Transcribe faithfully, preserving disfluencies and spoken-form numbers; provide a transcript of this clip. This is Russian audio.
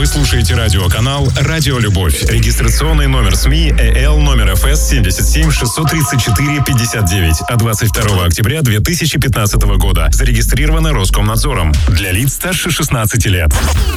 слушаете радиоканал «Радио Любовь». Регистрационный номер СМИ ЭЛ номер эф эс семьдесят семь шестьсот тридцать четыре пятьдесят девять от двадцать второго октября две тысячи пятнадцатого года. Зарегистрировано Роскомнадзором. Для лиц старше шестнадцати лет.